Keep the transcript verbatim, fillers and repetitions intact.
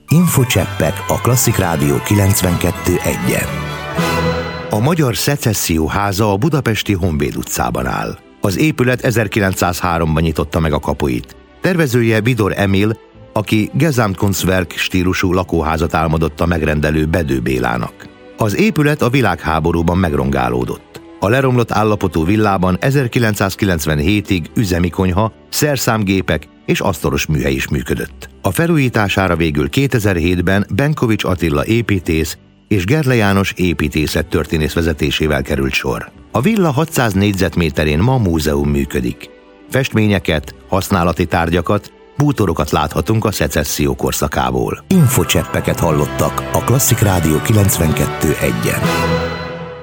Infocseppek a Klasszik Rádió kilencvenkettő egyen. A Magyar Szecesszió Háza a budapesti Honvéd utcában áll. Az épület ezerkilencszázháromban nyitotta meg a kapuit. Tervezője Vidor Emil, aki Gesamtkunstwerk stílusú lakóházat álmodott a megrendelő Bedő Bélának. Az épület a világháborúban megrongálódott. A leromlott állapotú villában ezerkilencszázkilencvenhétig üzemi konyha, szerszámgépek és asztalos műhely is működött. A felújítására végül kétezer-hétben Benkovics Attila építész és Gerle János építészettörténész vezetésével került sor. A villa hatszáz négyzetméterén ma múzeum működik. Festményeket, használati tárgyakat, bútorokat láthatunk a szecesszió korszakából. Infocseppeket hallottak a Klasszik Rádió kilencvenkettő egyen.